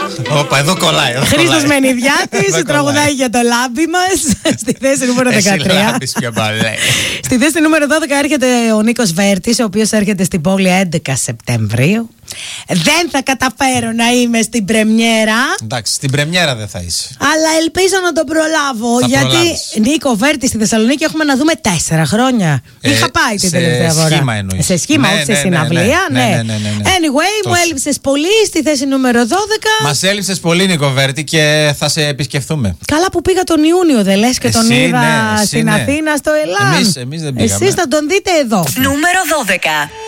Όπα, εδώ κολλάει. Χρήστος Μενιδιάτης τραγουδάει για το λάμπι μας. Στη θέση νούμερο 13. Στη θέση νούμερο 12 έρχεται ο Νίκος Βέρτης, ο οποίος έρχεται στην πόλη 11 Σεπτεμβρίου. Δεν θα καταφέρω να είμαι στην πρεμιέρα. Εντάξει, στην πρεμιέρα δεν θα είσαι. Αλλά ελπίζω να τον προλάβω. Θα γιατί προλάβεις. Νίκο Βέρτη στη Θεσσαλονίκη έχουμε να δούμε 4 χρόνια. Είχα πάει την τελευταία φορά. Σε σχήμα εννοείς. Σε σχήμα, όχι σε συναυλία. Ναι. Anyway, μου έλειψες πολύ στη θέση νούμερο 12. Μας έλειψες πολύ, Νίκο Βέρτη, και θα σε επισκεφθούμε. Καλά που πήγα τον Ιούνιο, δεν λες, και τον Εσύ, είδα ναι, εσύ, στην ναι. Αθήνα στο Ελάν. Εμείς δεν πήγαμε. Εσείς θα τον δείτε εδώ. Νούμερο 12.